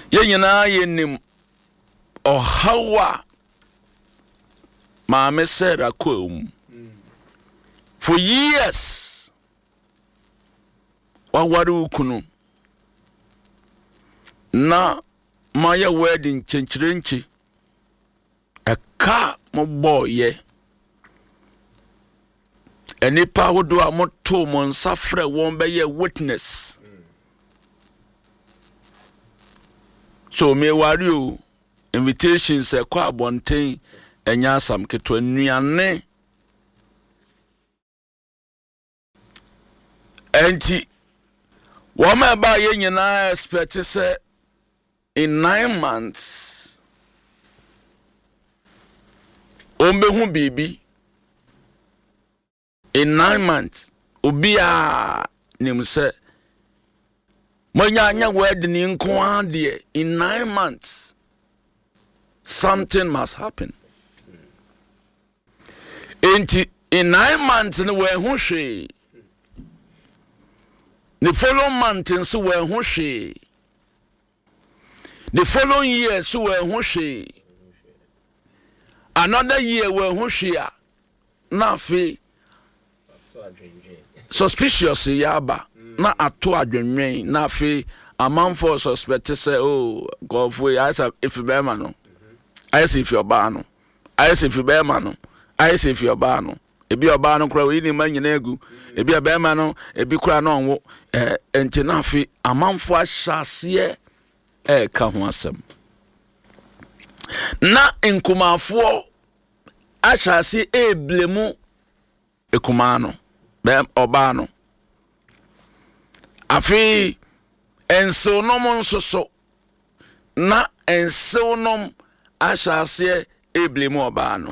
Yenyina yenim ohawa maame Sarah kom. For years wawari ukunu na maya wedding chenchirenchi eka mo boye enipa hodo a moto mo nsafre won be ye witness. So me worry o invitations e kwa abonten enya asam keto nuane enti woma ba ye nyina expect say in 9 months ombehu bibi. In 9 months obia nim say Monya wedding in Kwandie in 9 months. Something must happen. In 9 months in where hushi. The following month in so where hushi. The following year so where hushi. Another year where hushia. Nafi suspicious yaba. Na ato adwenwen na afi amanfo suspect say oh go for if you be man no I say if you ba no I say if you be man no I say if you ba no ebi oba no kura we ni man nyina egu ebi be man no ebi kura no onwo enti na afi amanfo ahyase ka ho asem na nkumafo ahyase eblemu ekuma no be oba no afi ensonom nsoso na ensonom ahyase eblemu oba no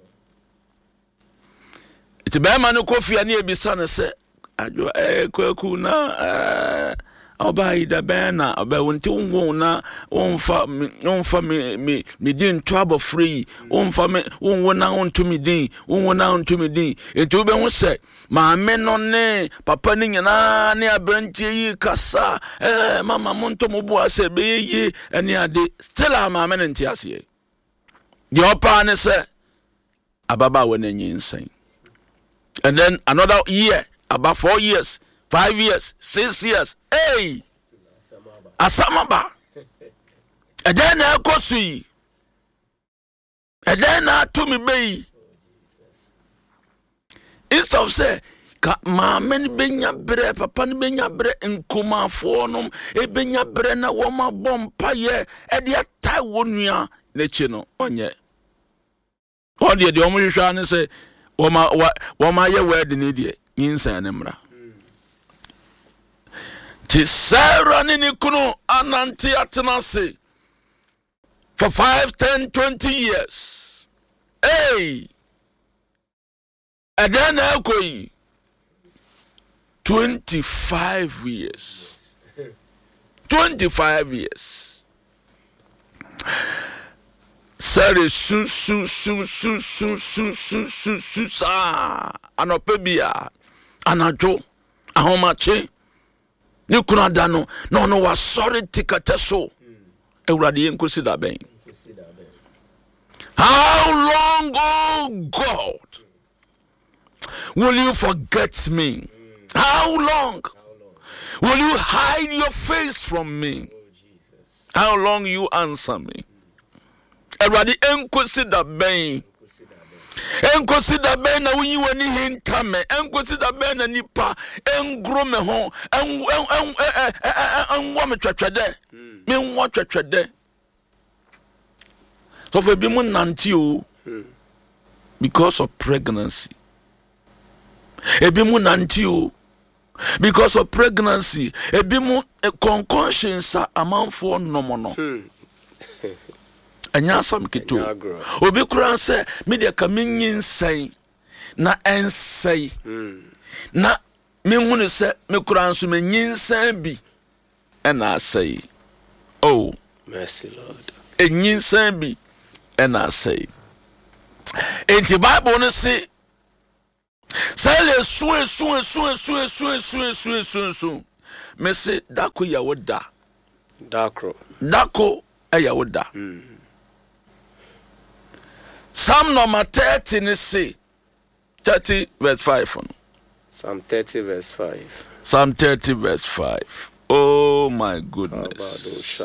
itibema no kofia na ebisa ne se adwo kwaku na oba ida bena oba wonti won na wonfa me din trouble free wonfa me won na onto me din won na onto me din etu be hu se maame no ne papa ni nyina ne abrantie yi kasa mama monto mobo ase be yi ene ade still maame ne ntiase the opa ne se ababa wonanyi nsan. And then another year, about 4 years, 5 years, 6 years. Hey, asamaba. And then I go see. And then I to me be. Instead of say, maame ni benya bre, papa ni benya bre, nkuma fonum, benya bre na woma bompa ye, edi atai wonua nechi no onye. Onye di omo hwehwa ne say woma ye wedding die nyinsa ne mra. Ti Sarah ni kunu ananti atenase for 5, 10, 20 years. Hey, and then I go 25 years. 25 years. Sarah su anopebia anajo ahomache ni kuna dano no was sorry tikateso ewrade enkosi da ben. How long, oh God, will you forget me? How long will you hide your face from me? How long you answer me? Ewrade enkosi da ben. Enkosida ben na wunyi wani hintame enkosida ben na nipa engro me ho enwo me twetwede me nwo twetwede so for bi mu nanti o because of pregnancy ebi mu nanti o because of pregnancy ebi mu conscience amanfo nomono anya sam kito obi kura se media ka menyin sai na ensai na menhunu se me kura nso menyin sai bi na sai. Oh mercy Lord, enyin sai bi na sai. Enti Bible no say le su me say dako ya woda Dako ɛyɛ wo da. Psalm number 30 ni say 30 verse 5. Psalm 30 verse 5. Psalm 30 verse 5. Oh my goodness.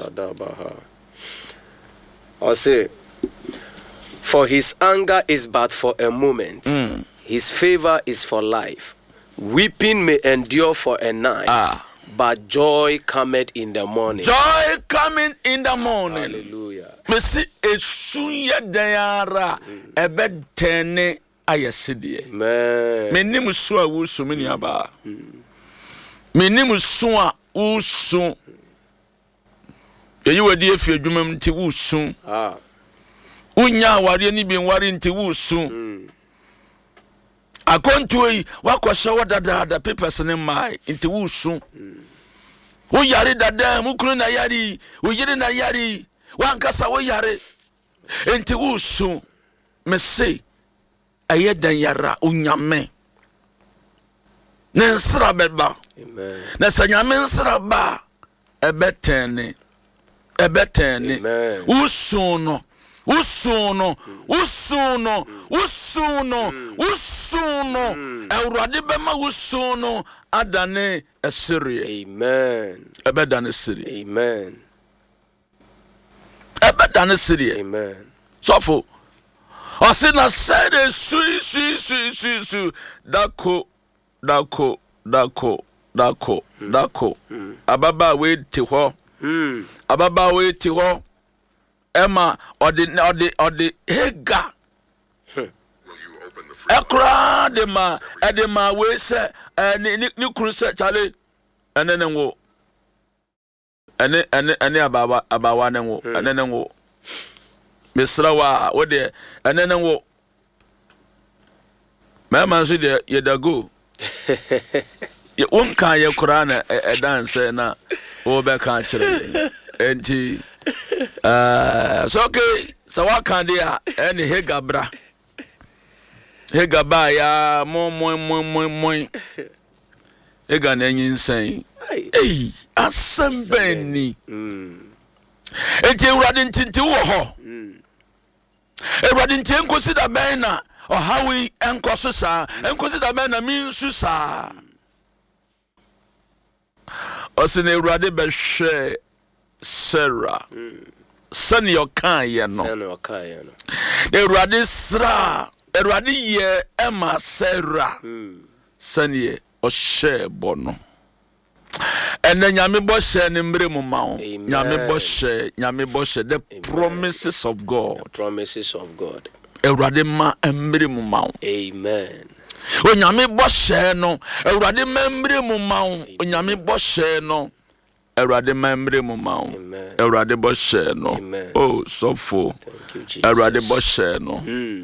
Or say, for his anger is but for a moment. His favor is for life. Weeping may endure for a night, but joy cometh in the morning. Joy coming in the morning. Hallelujah. Mesi esunya dayara ebe tene ayesidi. Amen. Menim so a wusu meni aba. Menim so a wusu. Yeyi wadi efi adwuma mti wusu. Unya aware ni bi nware nti wusu. Akontuyi wakosha wadada papers ne mai nti wusu. Wo yare dada mukuru na yari, wo yire na yari, wankasa wo yare. Nti wusu mese ayedan yara unyame. Nensra beba. Amen. Na sanyame nsra ba ebetene. Usuno Eurade bema usuno adane esiri. Amen. Ebedane siri. Amen. Ebedane siri. Amen. Sofo osina sede su dako ababa we ti ho. Ababa we ti ho. Emma odi hega. Ekra de ma we se ni kru se chale ene wo ene abawa ne wo ene wo misrawa wo de ene wo mama so de yedago ye wonka ye kra na dance na wo be kan kire enti so okay so what can they any hega bra hega ba ya mo hega na nyinsan asembeni enti urade ntinti wo ho urade ntin consider ben na o hawi enkoso sa enconsider ben na minsu sa osine urade be hwe Sarah Son your kind, no. Eradi sra, eradi ye Emma Sarah. Son ye o share bono. And then Yami Boshe nimbre mumao. Yami Boshe, the promises of God. The promises of God. Eradi ma embre mumao. Amen. O Yami Boshe no, eradi membre mumao. O Yami Boshe no. Erade membre mumao. Erade boshe no. Oh, so full. Thank you, Jesus. Erade boshe no.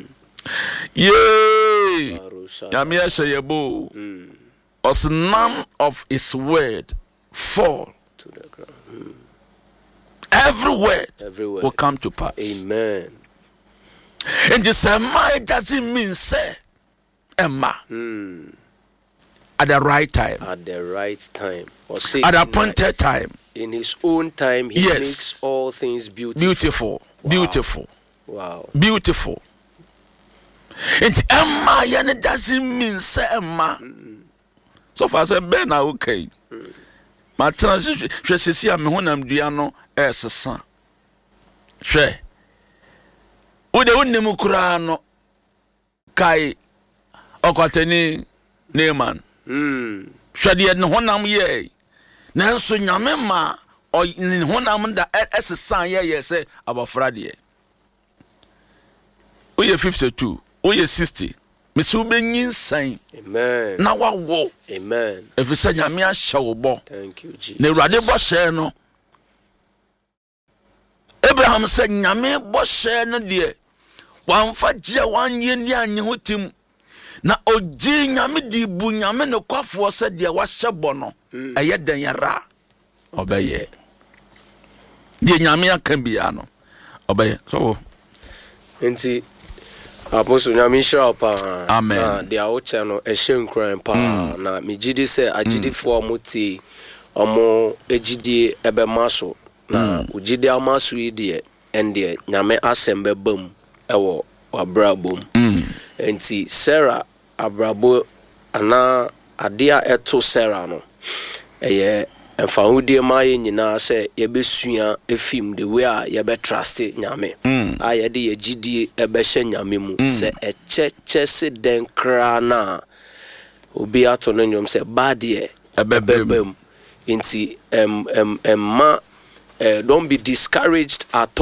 Yay! Yamia shayebo. As none of his word fall to the ground. Every word will come to pass. Amen. And the same doesn't mean say Emma. At the right time. At the right time. Or say at the appointed time. In his own time, he makes all things beautiful. Beautiful. Wow. Beautiful. It's Emma, and it doesn't mean say Emma. So far, say Ben, okay. My transition, she see I'm honam diano as a son. She. Ude unimukurano kai okoteni Naaman. Shadi no honam ye nanso nyame ma o honam da esesan ye say abofra de oye 52 oye 60 mesu benyin san. Amen. Na wawo. Amen. Efisa nyame ahye wo bo. Thank you, Jesus. Ne urade bo hye no Abraham said nyame bo hye no de wanfa gye wanye ni anye hotim na oji nyame di bu nyame no kwafo se de wa hyebo no eye dan yara obeye de nyame aka bia no obeye so enti Apostle nyame shira pa. Amen. Na de awoche no ehye nkran pa na megidi se agidifo omuti omo egidi ebe maso na ugide amaso yi de ende nyame asembe bam ewo abrabom enti Sarah abrabo ana adea eto Sarah no eye emfahudie ma ye nyina se ye besua efim the way a ye be trust nyame a ye de ye gidie ebe hye nyame mu se echeche se den kra na obi ato no nyom se badie ebebem inti don't be discouraged at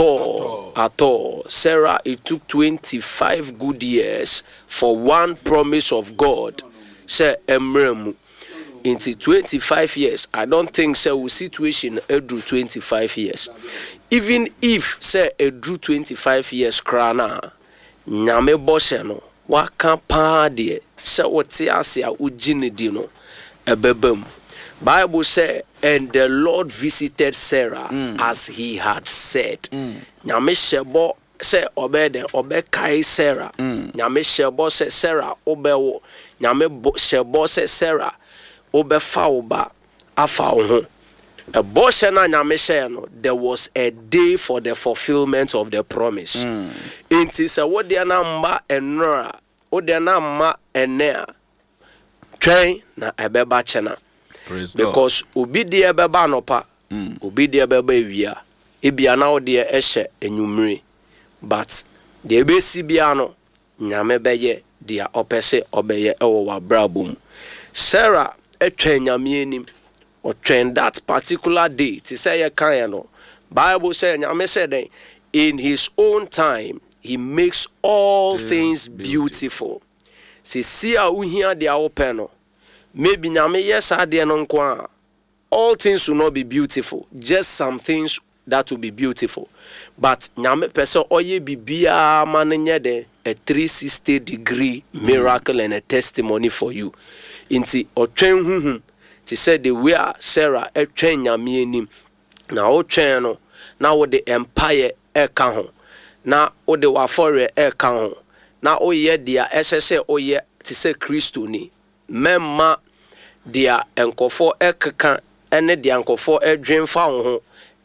all. Sarah, it took 25 good years for one promise of God. Say emremu into 25 years. I don't think so situation drew 25 years. Even if say drew 25 years krana nyame boshe no waka pa de say wote ase a ugine di no ebebem. Bible say, and the Lord visited Sarah as he had said. Nyame shebo say obede kai Sarah. Nyame shebo say Sarah obewo. Nyame shebo say Sarah obefa oba afa ho. A boshe na nyame she no, there was a day for the fulfillment of the promise. Inti se wo de na mba enra, wo de na mma enea. Twen na ebeba chena. Because obi de beba nopa obi de beba ewia ebia na wo de ehye enwumre but de ebesi bia no nyame beye de opese obeye ewo wabrabum. Sarah etwen nyame enim o twen that particular day to say ye kan no Bible say nyame said in his own time he makes all things beautiful. See a uhia de open no maybe nyame yes ade no nko all things will not be beautiful, just some things that will be beautiful, but nyame person oye bibia manenye de a 360-degree miracle and a testimony for you. Inti otwen huhum ti said the way Sarah etwen nyame enim na otwen no na wo the empire eka ho na wo the wafore eka ho na oye dia esese oye ti say Kristo ni memma dia enkofo ekeka ene dia enkofo edwenfa ho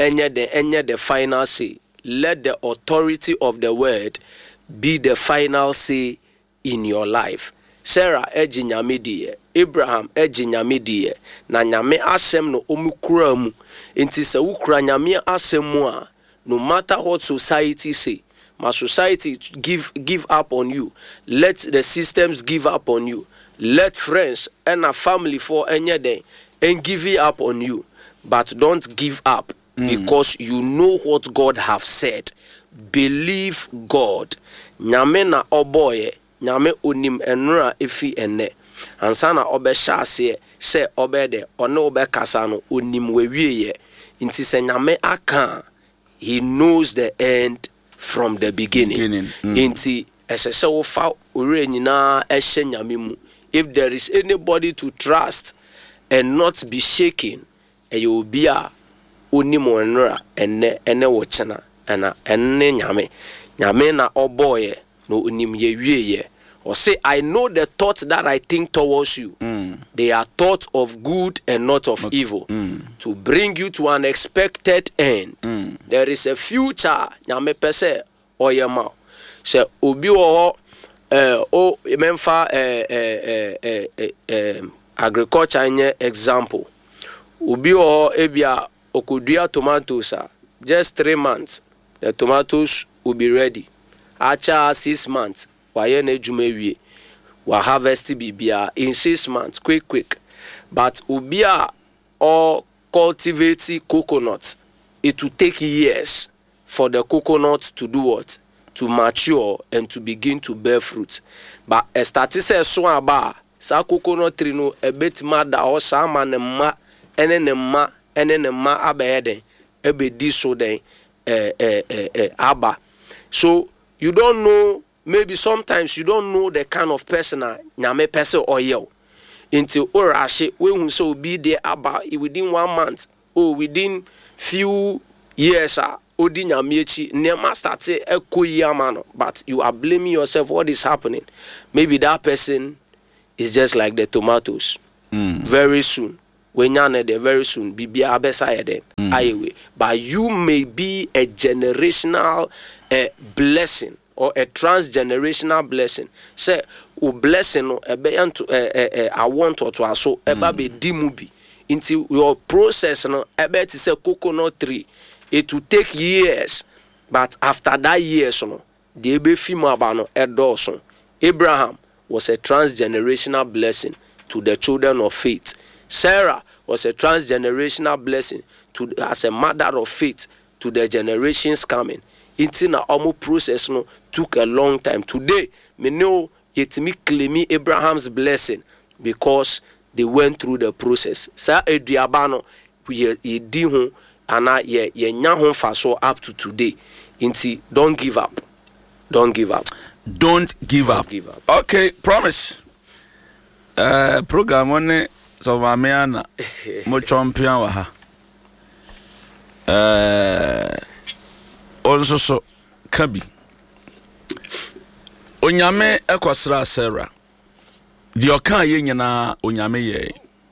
enye the final say. Let the authority of the word be the final say in your life. Sarah eji nyame die, Abraham eji nyame die, na nyame asem no omukura mu. Enti se ukura nyame asem mu a, no matter what society say, my society give up on you, let the systems give up on you, let friends and a family for any day and give it up on you, but don't give up because you know what God have said. Believe God. Nyame na oboye, nyame onim enra efi ene. Ansana obe shase se obede one obe kasa no onim wewiye. Inti se nyame aka, he knows the end from the beginning. Inti esese wo fa ore nyina ehye nyame mu. If there is anybody to trust and not be shaken, you will be a unimonra ene wo chena ana ene nyame na oboye no unim ye wiye. Or say, I know the thoughts that I think towards you. They are thoughts of good and not of evil, to bring you to an expected end. There is a future. Nyame pese oyema. Se obi wo memfa agriculture nye example. Obi wo ebia okudua tomatoes just 3 months the tomatoes will be ready. Acha 6 months waye na edwuma wie wa harvest bibia in 6 months quick. But ubia or cultivate coconut, it will take years for the coconut to do what? To mature and to begin to bear fruit. But a statistic so aba sa coconut tree no a bit mad or sama nema enenema abeden ebe diso den aba. So you don't know, maybe sometimes you don't know the kind of person nyame person or yo into orashi we who so be there aba within 1 month or within few years odi nyamiechi nema start ekoyamano, but you are blaming yourself. What is happening? Maybe that person is just like the tomatoes. Very soon when you very soon be beside but you may be a generational blessing or a transgenerational blessing. Say o blessing no I want to aso eba be dimubi into your process no ebe ti say coconut tree. It will take years, but after that years no the ebe fimo abano edoson. Abraham was a transgenerational blessing to the children of faith. Sarah was a transgenerational blessing to as a mother of faith to the generations coming. It's in a almost process no took a long time. Today, me know yet me claim Abraham's blessing because they went through the process. Sa eduabano ye di ho ana ye nya ho faso up to today. Inti don't give up. Don't give up. Don't give up. Okay, promise. Program one so mamiana mo champion wa ha. Also so kabi. Onyame ekwasra Sarah. Di okan ye nyina onyame ye.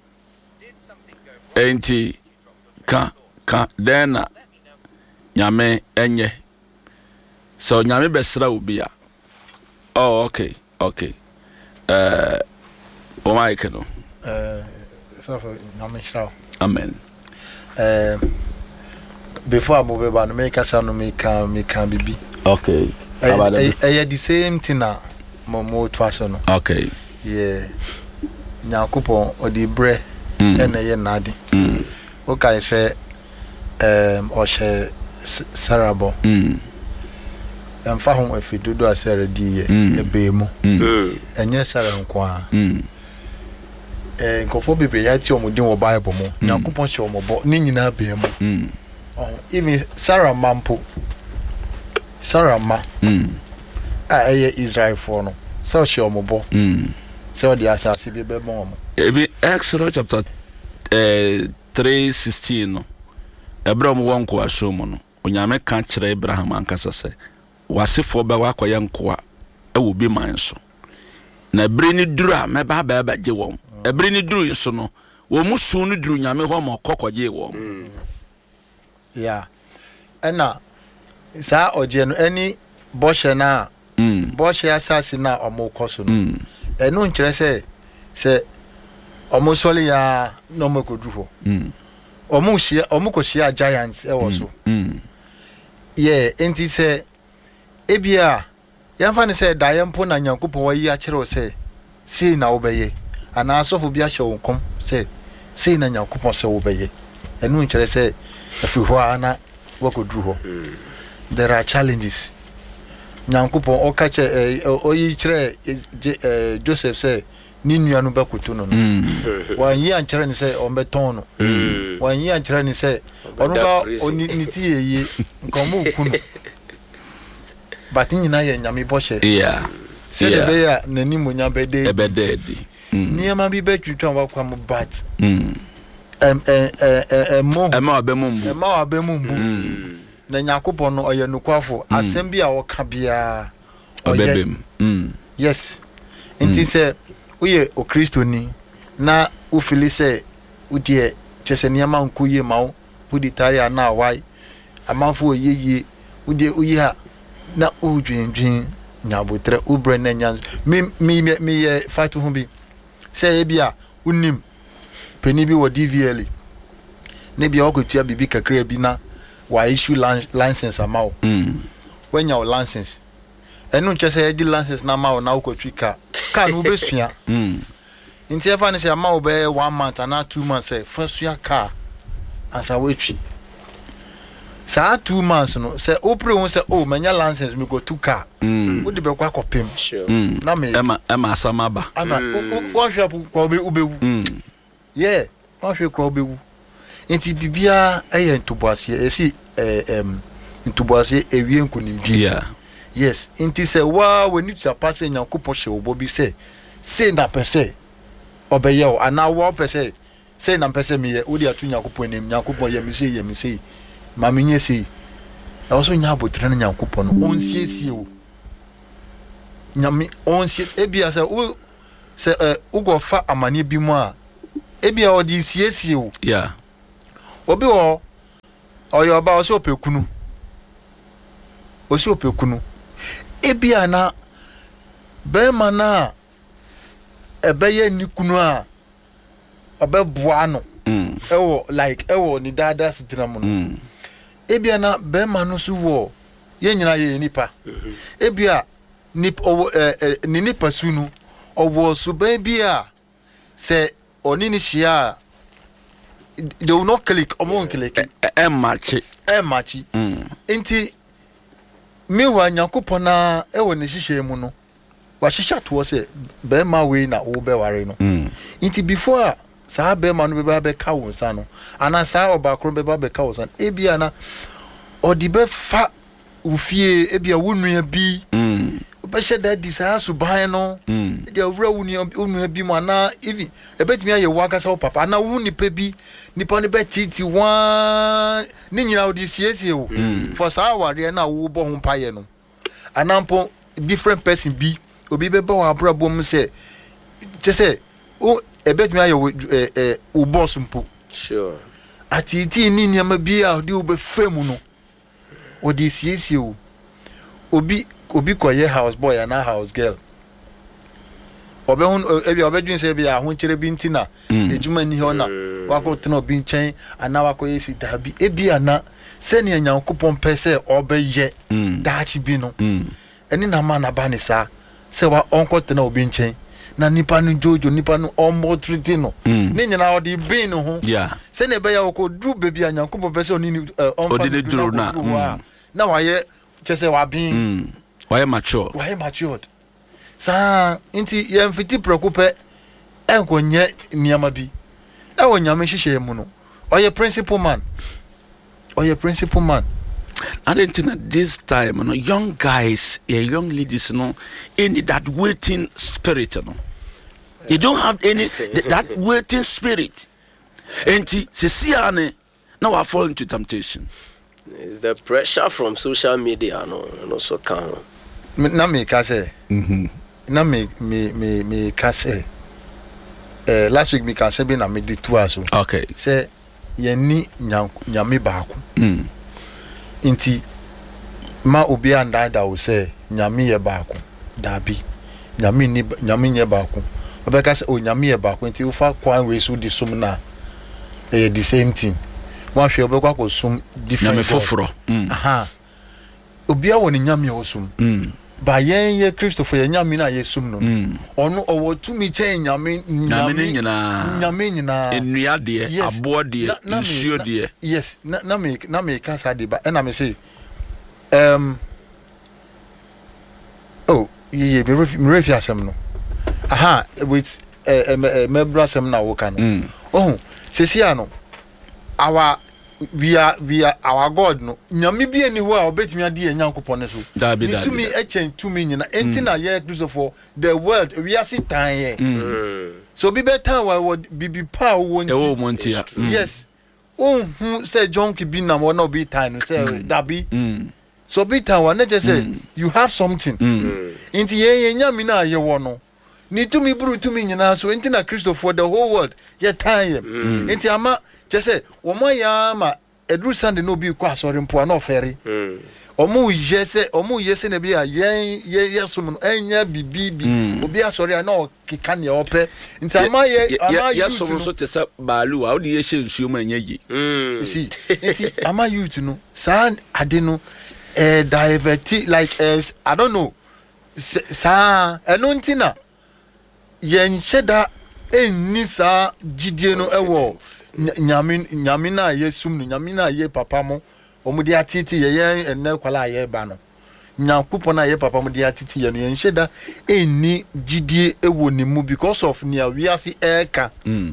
Enti ka dena nyame enye. So nyame besra ubia. Oh, okay. O Mike no. So for nyame Amen. Before I move on, make us no me can be. Okay. The same thing na mo twaso no. Okay. Yeah. Nyankopon odi bre na ye nade. Okay say o she Sarabo. Emfa ho afidudo asere di ye ebemu. Enye Sara nko a. Nkofo bebe ya ti omudin wo Bible mo. Nyankopon she omobo ni nyina bemu. Even Sarah Mampo. Sarah Ma. Israel for no. So she omobo. So the asasi be mo. Ebi Exodus chapter 3:16 no. Abraham won ko asomo no. Onyame ka kire Abraham ankasa se wasefo ba wakoye nkoa e wo bi man so. Na bere ni duru a meba ba je won. Ebere ni duru so no. Wo musu ni duru nyame ho ma kokoje won. Yeah. Ena sa oje no ani boshe na boshe asasi na omokoso no. Enu nkire se omosole ya no makodufo. Omukoshia giants e woso. Yeah, enti se ebia yamfa ne se dayempo na Nyankopon wa yi a kire o se sei na obeye ana asofo bia hye wonkom se sei na Nyankopon se obeye. Enu nkire se afiho ana wakoduru ho. There are challenges. Nyankopon okache oyi kire Joseph se ni nuanu bakutu no. Wan yi ankire ni se ombeton no. Wan yi ankire ni se onuga oni tie ye nkomo kunu. But nyina ye nyame boshe. Yeah. Se de be ya nani munya bede. Ebededi. Niema bi betwitwa wakwa mo bat. Ema abemumbu. Na Nyankopon no oye nukwafo asem bi a woka bia obebem. Yes. Enti se uye o Kristo ni na ufili se udie chese niema nkuye mawo udi tari ana wai amanfo oyeye udie uyi ha na udwendwen nyabotre ubre na nya me ye fight ho bi se e bia unim peni bi wo DVL ne bia okotua bibi kakra bi na wa issue license amawo when your license enu chese e di license na amawo na okotwika ka no besua nti efa ne se amawo be 1 month ana 2 months e fasua car asa wetwi sa 2 months no se opre won se oh manya license me go to car wo de be kwa kopem na me ema asamaba ana wo hwe ko be ubewu yeah wo hwe ko bewu nti bibia eye ntuboase esi ntuboase ewie nkunimdi yeah yes nti se wa weni tu apase Nyankopon hye obobi se na pese obeye o ana wo pese se na pese me ye wo de atu Nyankopon nim Nyankopon ye me sei ma menye sei na wo so nya abotre na Nyankopon no onsiesie o nyame onsie ebia se wo se ugo fa amane bi mu a ebi a odi siesie o yeah obi wo oyo ba o so pekunu ebi ana be mana ebeye nikunu a obeboa no ewo like ewo ni dada sitina mu no ebi ana be manu so wo ye nyina ye nipa ebi a ni nipa sunu owo so be bia se oni ni shia they will not click among click match inti me wa Nyankopon na ewo ne hihye mu no wa hihya to se be ma we na wo be ware no inti before sa be ma no be ka wo nsa no ana sa obakro be ka wo nsa ebia na odi be fa ufie ebia wonua bi obehye da disasu ban no dia wura wonua bi mu ana even ebetimi aye waka sa papa ana wo nipa bi nipa ne betiti wan ni nyina odi siesie wo for sa ware na wo bo ho paye no anampo different person bi obi be ba wa abrabo mu se se o ebetimi aye wo boss mpo sure atiti ni nyama bi a odi wo be femu no odi siesie wo obi koye house boy and a house girl obe hun ebi obedwin se bi a hun kire bi ntina ejuma ni ho na wako tena obi nchen ana wako yesi dabi ebi ana se ne Nyankopon pese obeye daachi bi no eni na ma na ba ne sa se wa onko tena obi nchen na nipa no jojo nipa no ombo treaty no ne nyina odi bin no ho se ne be ya wako du bebi a Nyankopon pese oni onfa odi duro na waye chese wa bin why matured sa inti ye mfiti preocupe enkonye niama bi e wo nyame hihye mu no oye principal man I don't think at this time no young guys young ladies no in that waiting spirit no you don't have any that waiting spirit enti sesiane na wa fall into temptation. It's the pressure from social media no so can na me ka say na me ka say last week me ka say be na me di two aso okay say ye ni nyame baako inti ma obi anda da wo say nyame ye baako dabi nyame nye baako obi ka say o nyame ye baako inti wo fa kwan we so di sum na the same thing wa hwe obi kwa sum different nyame foforo aha obi a woni nyame wo sum ba ye Christopher ye nyame na ye sum no ono owo tumi che nyame nyina enua de abo de nsuo de yes na me ka sa de ba na me say oh ye be refi asem no aha with mebra asem na wo kan oh sesia no our via our God no nyame bi ani ho a obetimi ade Nyankopon ne so mitumi tumi nyina entina ye Christopher the world we are sit tan ye so bi betan wa bibi pa wo montia yes say John ki bi na mo na obi tan no say dabi so bi tan wa na just say you have something enti ye nyame na ye wo no ni tumi buru tumi nyina so entina Christopher the whole world ye tan ye enti ama just say omo ya ma edru Sunday no bi kwa sorry mpo na ofere omo yese na bi a ye sum no enya bibi obi asori na okeka ne ope nti ama ye sum so te se balu a odi ye hye nsuo ma enya yi see nti ama youth no sa ade no divert like as I don't know sa eno ntina ye nhyeda enni sa gidie no ewo nyame na ye sum no nyame na ye papa mo omudi atiti ye enne kwala ye ba no Nyankopon na ye papa mo di atiti ye no ye nhyeda enni gidie ewo ni mu because of nia wiase eka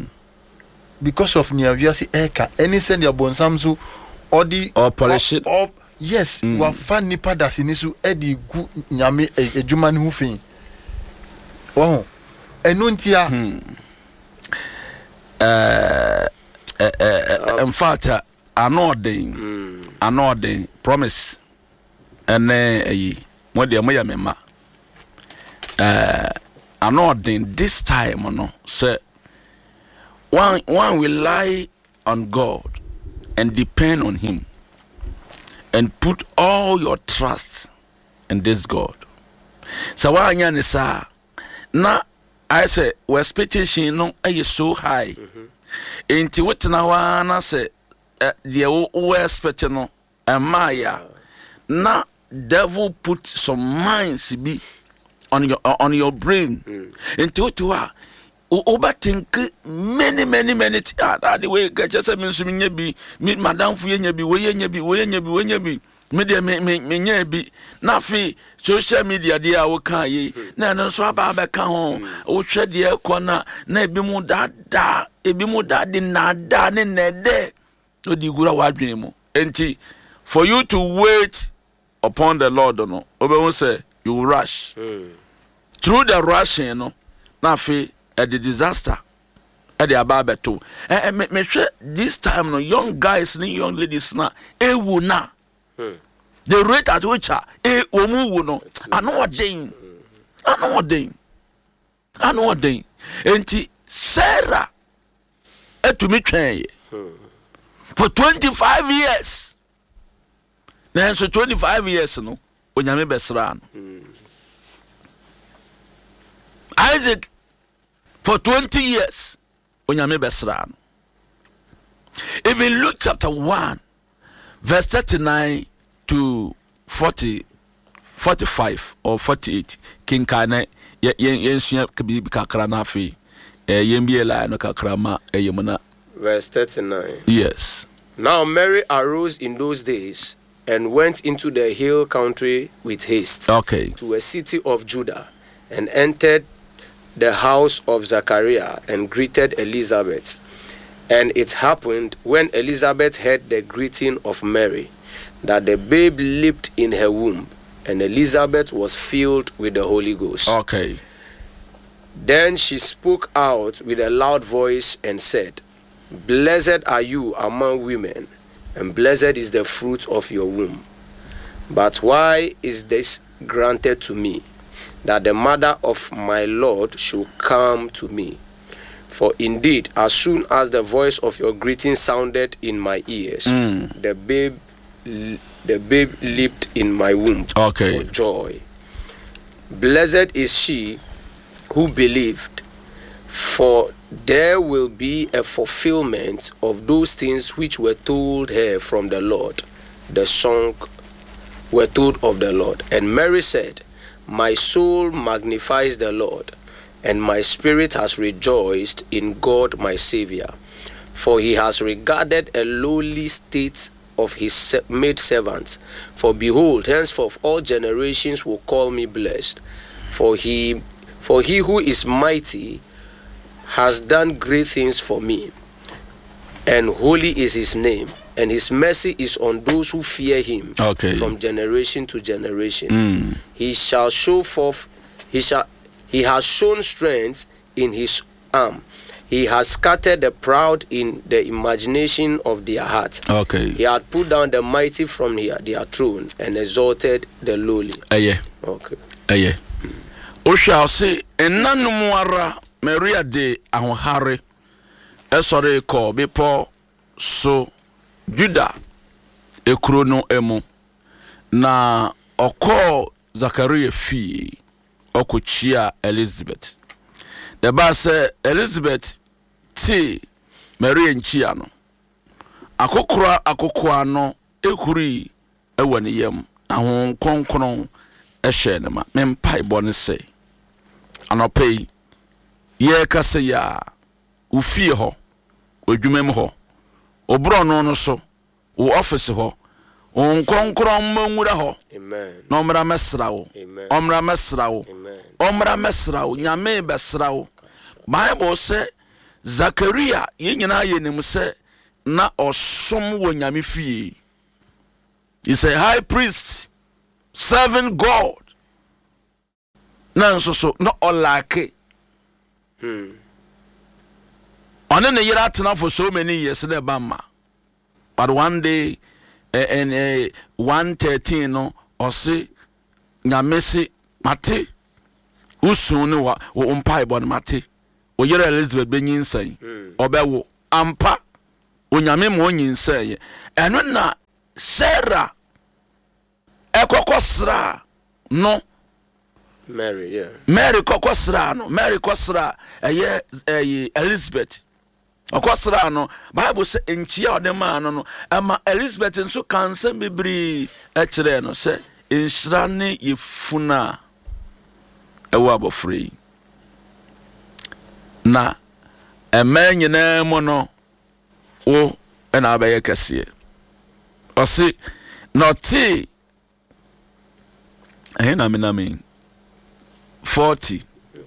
any send your bonsam so odi or polish it yes wa fan nipa dasini so edi gu nyame ejuma ni hu fin oh enu ntia in fact anodin promise ene mo de mo ya mema anodin this time no say one rely on God and depend on Him, and put all your trust in this God. So why anyane na I say we expectation no is so high. Enti wetena wa na say the we expect no Maya na devil put some minds be on your brain. Enti wotua overthink many the way just me bi madam fu nya bi we nya bi me de me nya bi na fi social media de a wo kan yi na no so aba ka ho wo hwe de ekona na ebi mu dada de na da ne de odi gura wadwen mu. Enti for you to wait upon the Lord no obe say you rush through the rushing no na fi the disaster at the ababeto me sure this time no young guys and young ladies na ewu na the rate at which omu no I know what day enti Sarah etumi twen for 25 years na so 25 years no onyame besra no Isaac for 20 years onyame besra no. Even Luke chapter 1 verse 39 to 45 or 48 king kana yensua kabi kakra na afi yembiela no kakrama yemuna. Verse 39. Yes. Now Mary arose in those days and went into the hill country with haste. Okay. To a city of Judah, and entered the house of Zachariah and greeted Elizabeth. And it happened when Elizabeth heard the greeting of Mary that the babe leaped in her womb, and Elizabeth was filled with the Holy Ghost. Okay. Then she spoke out with a loud voice and said, Blessed are you among women, and blessed is the fruit of your womb. But why is this granted to me, that the mother of my Lord should come to me? For indeed, as soon as the voice of your greeting sounded in my ears, the babe leaped in my womb for joy. Blessed is she who believed, for there will be a fulfillment of those things which were told her from the Lord. The song were told of the Lord. And Mary said, My soul magnifies the Lord, and my spirit has rejoiced in God my Savior, for he has regarded a lowly state of his maidservants. For behold, henceforth all generations will call me blessed. For he who is mighty has done great things for me, and holy is his name, and his mercy is on those who fear him from generation to generation. He shall show forth, he has shown strength in his arm. He has scattered the proud in the imagination of their heart. He had put down the mighty from their throne and exalted the lowly. O shall say, Enanumuara Maria de Ahohare Esore ko bepo so Judah ekrono emu na oko Zachariah fi okochia Elizabeth. The ba say Elizabeth ti Maria nchia no akokora no ekuri ewani yam ahon konkron ehye ne ma mempai bone se anopei ye kase ya ufie ho odwumem ho obro no so wo office ho onkonkron manwura ho amen no mra mesra wo omra mesra wo omra mesra wo nyame besra wo Bible say Zachariah ye nyina ye nim se na osom wo nyame fie. He's a high priest serving God. Nan so no olake. On the year atena for so many years in the Bama. But one day and 113 no or say nyamesi mate usunu wa umpai bon mate oyere Elizabeth benyinsan obewo ampa onyame mo nyinsan eno na Sarah ekokosra no Mary kokosra no Mary kosra Elizabeth okosra no Bible say enchia odema no ama Elizabeth nso kansan bibiri ekire no say enhira ne yefuna ewo abofree na nyina mo no wo na abaye kase osi noti na minami 40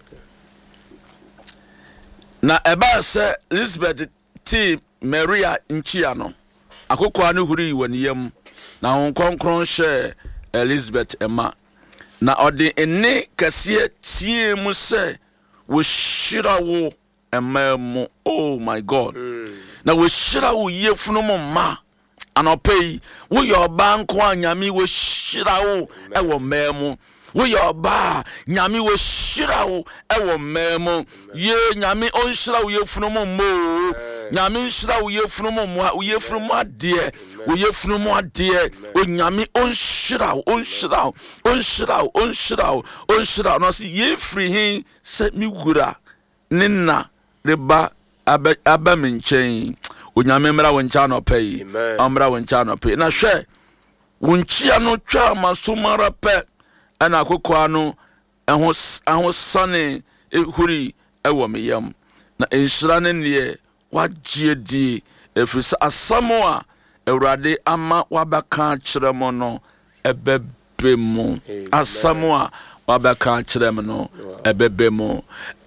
na eba se Elizabeth ti Maria nchia no akokwa no huri waniyam na hon konkron hye Elizabeth ema na odi ene kase tie mu se wo shira wo ema oh my God na wo shira wo yefunu mo ma anopei wo yoba nko anyame wo shira wo ewo memu wo yoba nyame wo shira wo ewo memu ye nyame on shira wo yefunu mo mo nyame shira wo yefunu mo mo wo yefunu mo ade wo yefunu mo ade o nyame on shira wo on shira wo on shira wo on shira wo on shira no si ye free hin se mi gura nina reba aba menchen onyame mra woncha no pay amra woncha no pay na hwe wonchia no twa masomara pe ana akokwa no ehwo sane ehuri ewo meyam na enhira ne ne wagye di efrisa asamo a Ewurade ama wabaka kyeremo no ebebemu asamo a wabaka kyeremo no ebebemu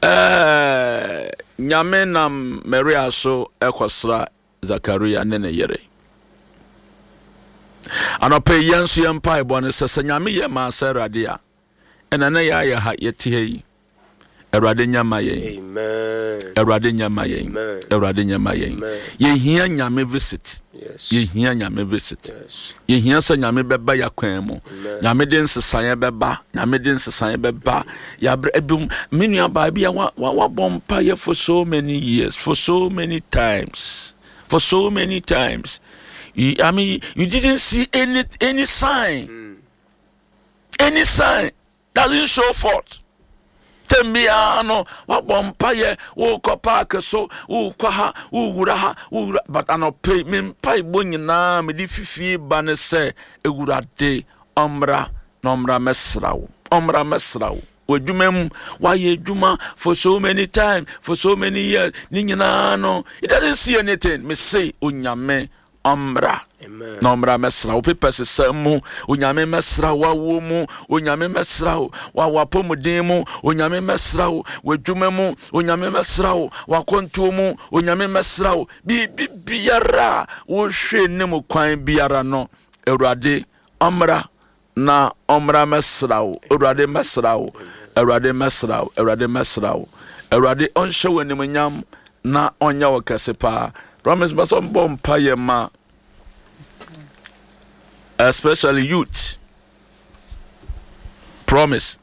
nyame na Maria so ekosra Zakaria ne yere anope yensu yempa ibone sese nyame ye ma Sarah a ena na ya ha yeti hei Ewurade nyama ye amen Ewurade nyama ye Ewurade nyama ye ye hia nyame visit ye hia nyame visit ye hia sa nyame beba yakwan mu nyame den sesan beba nyame den sesan beba ya ebum menua ba bia wa bompa ye for so many years for so many times I mean you didn't see any sign doesn't show forth tembia no wa bompa ye wo ko park so wo kwa ha wo wura ha wo wura but anope mempa igbo nyina me di fifie ba ne se Ewurade omra mesrawo wajumem why juma for so many time for so many years ni nyina no it doesn't see anything me say onyame omra nomra mesra wo pepese samu onyame mesra wawo mu onyame mesra wa wapomuden mu onyame mesra wadwuma mu onyame mesra wa konto mu onyame mesra biara wo hwe ne mu kwan biara no Ewurade omra na omra mesra Ewurade mesra Ewurade mesra Ewurade onhye wani nyam na onya wakasepa promise basom bompa yema especially youth promise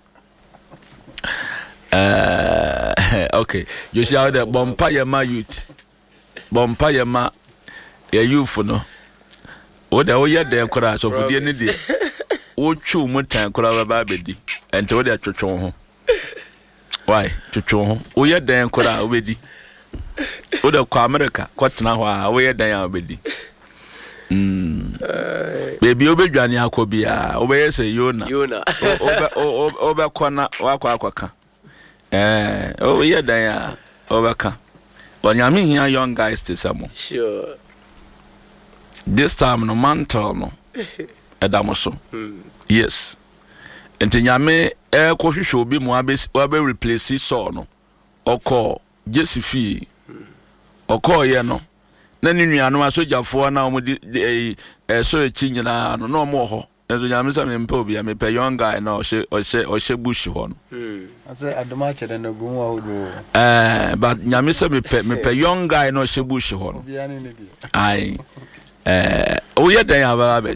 okay you see how the bompa yema youth bompa yema ya youth no o da o ye den kora so fudie ni de o twu mu tan kora ba bedi ente o de twetwe ho why twetwe ho o ye den kora obedi o da kwa America kwatena ho a o ye dan a obedi baby obedwane akobia obeyese Yona obekona wakwa o ye dan a obeka onyame hia young guys to some sure this time no mantle no edamoso yes enti nyame kohwehwe obi mu abe replace so no oko Jesifi oko ye no na ni nuanu asojafo na omudi so echi nyina no no mo ho enso nyame sa me mpa obi a me pe young guy na o bush ho no ase adoma chede na gun wa hodo but nyame sa me pe young guy na o bush ho no ai o ye dan aba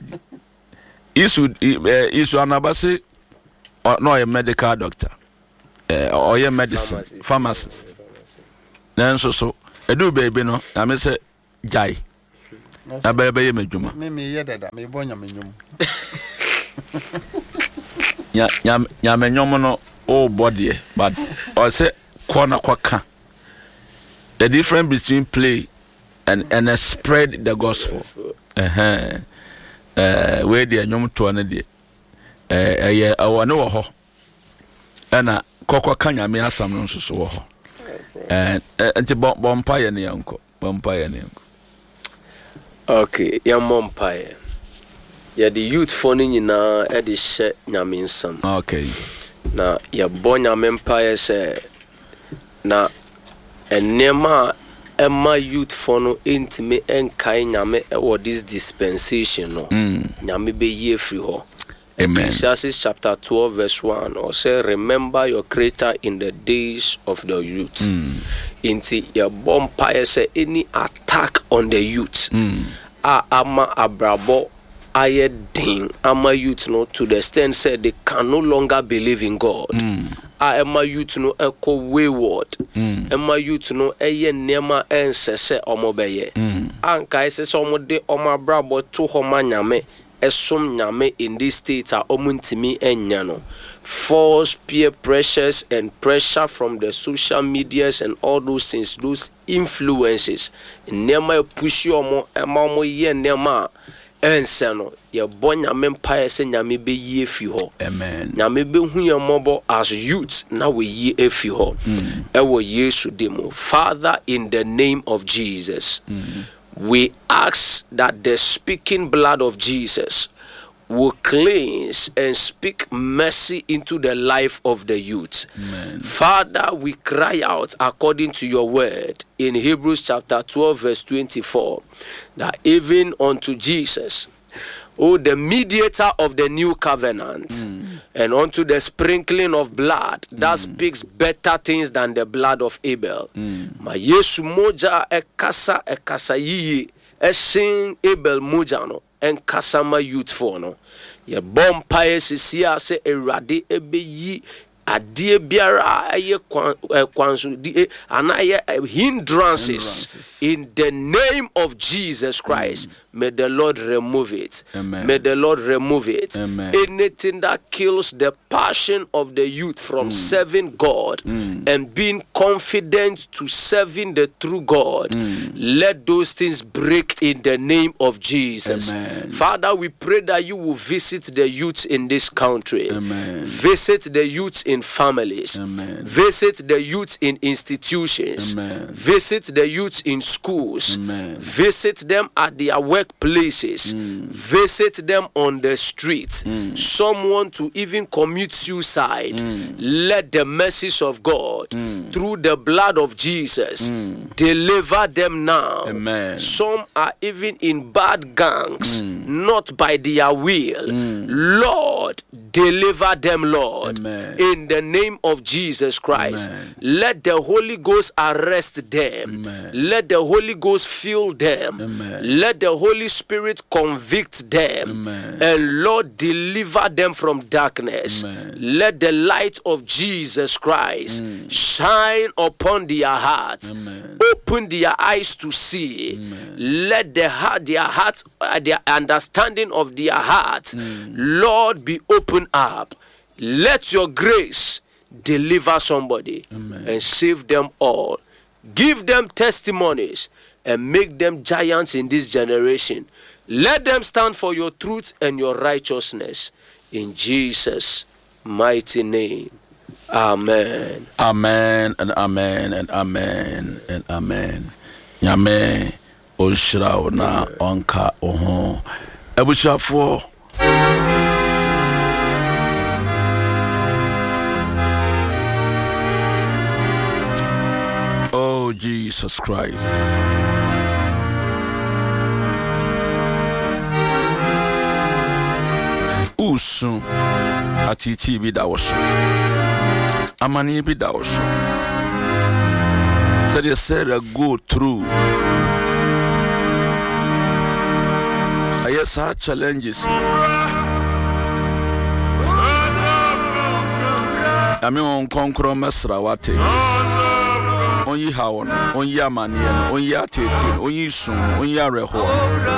isu anabase no ye medical doctor or ye medicine pharmacist nanso so edu baby no na me say jai na baby ye medwuma me ye dada me bo nyamenyum nyamenyum no oh body but or say corner kwaka the difference between play and spread the gospel where the nyom to an de awone wo ho na kokwa nyame asam no so wo ho enti bompa ye ne yanko okay ya mompa ye ya the youth for ni nyina e de hye nyame nsam okay na ya bo nyame mpa ye se na enema Emma youth for no intime enkai nyame e this dispensation no nyame be ye free ho. Amen. Ecclesiastes chapter 12 verse 1 or say remember your creator in the days of the youth. Inti your bonfire say any attack on the youth ama abrabo ayedin ama youth no to the extent say they can no longer believe in God. Emma youth no echo wayward. Emma youth no eye nema ensese omobeye. Anka ese so omode omabrabo to homa nyame esom nyame in this state a omuntimi enya no. False peer pressures and pressure from the social medias and all those things, those influences. Nema push you omo ema ye nema enseno ye bonya mempa se nyame be ye fi ho. Amen. Nyame be hu ye mobo as youth na we ye efi ho. Ewo Yesu demo. Father, in the name of Jesus, we ask that the speaking blood of Jesus will cleanse and speak mercy into the life of the youth. Amen. Father, we cry out according to your word in Hebrews chapter 12 verse 24 that even unto Jesus, the mediator of the new covenant, and unto the sprinkling of blood that speaks better things than the blood of Abel. Ma Yesu moja ekasa yiyi sing Abel moja no enkasa ma youth for no. Ye bompaye sisia se erade ebeyi adie biara aye kwanso di anaye hindrances in the name of Jesus Christ. May the Lord remove it. Amen. May the Lord remove it. Amen. Anything that kills the passion of the youth from serving God and being confident to serving the true God, let those things break in the name of Jesus. Amen. Father, we pray that you will visit the youth in this country. Amen. Visit the youth in families. Amen. Visit the youth in institutions. Amen. Visit the youth in schools. Amen. Visit them at their workplaces. Visit them on the street. Some want to even commit suicide. Let the mercies of God through the blood of Jesus deliver them now. Amen. Some are even in bad gangs, not by their will. Lord, deliver them, Lord. Amen. In the name of Jesus Christ. Amen. Let the Holy Ghost arrest them. Amen. Let the Holy Ghost fill them. Amen. Let the Holy Spirit convict them. Amen. And Lord, deliver them from darkness. Amen. Let the light of Jesus Christ shine upon their hearts. Amen. Open their eyes to see. Amen. Let their understanding of their heart, Lord, be opened up. Let your grace deliver somebody. Amen. And save them all. Give them testimonies and make them giants in this generation. Let them stand for your truth and your righteousness. In Jesus' mighty name. Amen. Amen and amen and amen and amen. Nyame onshira na onka oho. Ebushafo. Oh Jesus Christ. Usu atiti bi da woso. Amani bi da woso. Said you said go through. I yes our challenges. I mean on konkro mesra wate. onyi hawo no onyi amane no onyi atete no onyi sum onyi areho